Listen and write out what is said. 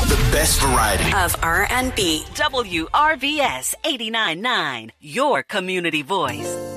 The best variety of R&B. WRVS 89.9, your community voice.